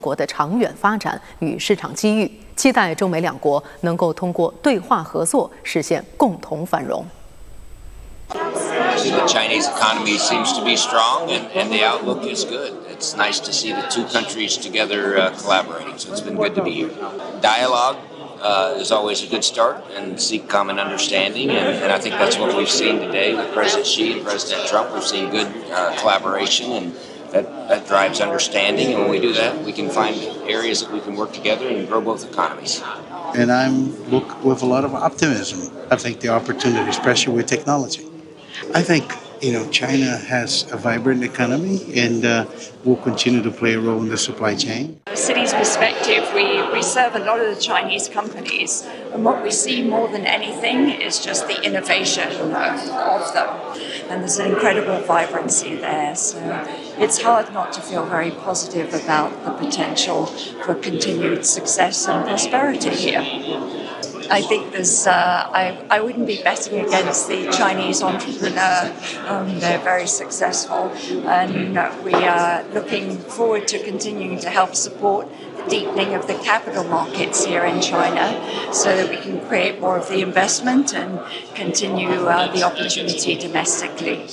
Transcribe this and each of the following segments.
国的长远发展与市场机遇，期待中美两国能够通过对话合作实现共同繁荣。 The Chinese economy seems to be strong, and the outlook is good. It's nice to see the two countries together collaborating, so it's been good to be here. Dialogue is always a good start and seek common understanding, and I think that's what we've seen today with President Xi and President Trump. We've seen good collaboration, and that drives understanding, and when we do that, we can find areas that we can work together and grow both economies. And I'm look with a lot of optimism. I think the opportunity, especially with technology. I think, China has a vibrant economy and will continue to play a role in the supply chain. From the city's perspective, we serve a lot of the Chinese companies, and what we see more than anything is just the innovation of them. And there's an incredible vibrancy there, so it's hard not to feel very positive about the potential for continued success and prosperity here. I think I wouldn't be betting against the Chinese entrepreneur. They're very successful, and we are looking forward to continuing to help support the deepening of the capital markets here in China so that we can create more of the investment and continue the opportunity domestically.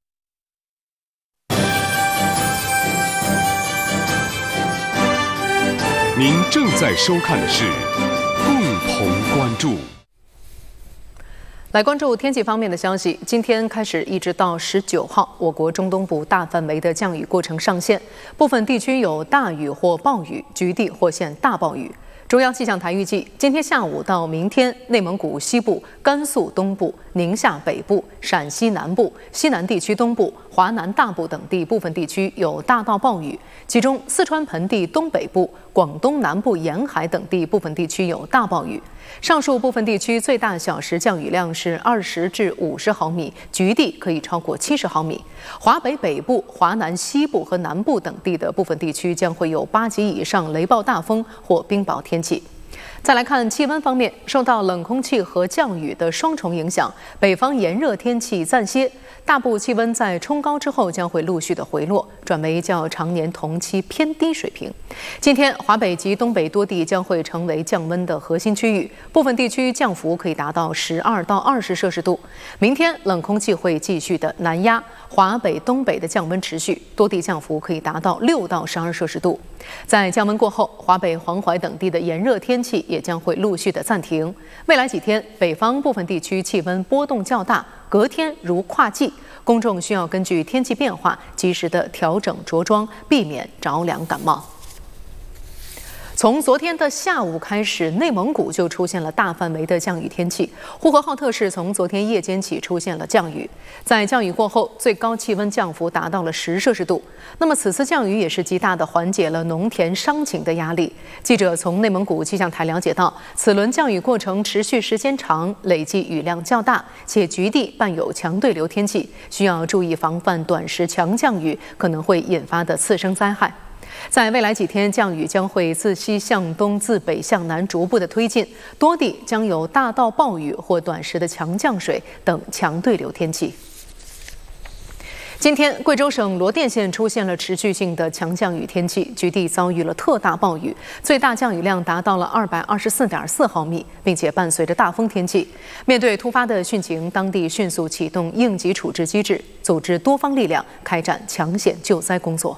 您正在收看的是共同关注。 来关注天气方面的消息，今天开始一直到19号，我国中东部大范围的降雨过程上线，部分地区有大雨或暴雨，局地或现大暴雨。中央气象台预计，今天下午到明天，内蒙古西部、甘肃东部、宁夏北部、陕西南部、西南地区东部、华南大部等地部分地区有大到暴雨，其中四川盆地东北部、广东南部沿海等地部分地区有大暴雨。上述部分地区最大小时降雨量是20至50毫米，局地可以超过70毫米。华北北部、华南西部和南部等地的部分地区将会有8级以上雷暴大风或冰雹天气。再来看气温方面，受到冷空气和降雨的双重影响，北方炎热天气暂歇，大部气温在冲高之后将会陆续的回落，转为较常年同期偏低水平。今天华北及东北多地将会成为降温的核心区域，部分地区降幅可以达到12到20摄氏度。明天冷空气会继续的南压，华北、东北的降温持续，多地降幅可以达到6到12摄氏度。在降温过后，华北、黄淮等地的炎热天气也将会陆续的暂停。未来几天，北方部分地区气温波动较大，隔天如跨季，公众需要根据天气变化及时的调整着装，避免着凉感冒。从昨天的下午开始，内蒙古就出现了大范围的降雨天气。呼和浩特市从昨天夜间起出现了降雨，在降雨过后，最高气温降幅达到了10摄氏度。那么此次降雨也是极大的缓解了农田伤情的压力。记者从内蒙古气象台了解到，此轮降雨过程持续时间长，累计雨量较大，且局地伴有强对流天气，需要注意防范短时强降雨可能会引发的次生灾害。在未来几天，降雨将会自西向东、自北向南逐步的推进，多地将有大到暴雨或短时的强降水等强对流天气。今天，贵州省罗甸县出现了持续性的强降雨天气，局地遭遇了特大暴雨，最大降雨量达到了224.4毫米，并且伴随着大风天气。面对突发的汛情，当地迅速启动应急处置机制，组织多方力量开展抢险救灾工作。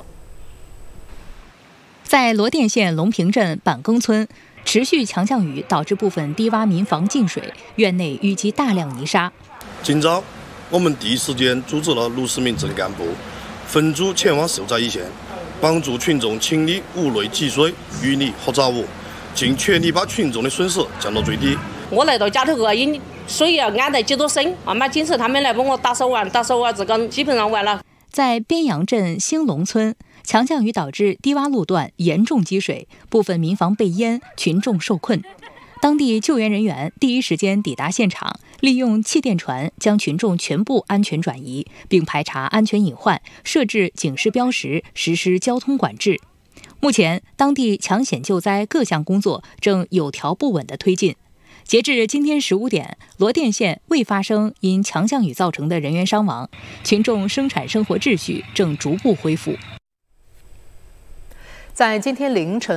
在罗甸县龙平镇板更村，持续强降雨导致部分低洼民房进水，院内淤积大量泥沙。 今早，我们第一时间组织了60名镇干部，分组前往受灾一线，帮助群众清理屋内积水、淤泥和杂物，尽全力把群众的损失降到最低。 我来到家头个，因水要按得几多深，慢慢警察他们来帮我打手完，这个基本上完了。 在边阳镇兴隆村，强降雨导致低洼路段严重积水，部分民房被淹，群众受困。当地救援人员第一时间抵达现场，利用气垫船将群众全部安全转移，并排查安全隐患，设置警示标识，实施交通管制。目前，当地抢险救灾各项工作正有条不紊地推进。截至今天15点，罗甸县未发生因强降雨造成的人员伤亡，群众生产生活秩序正逐步恢复。 在今天凌晨。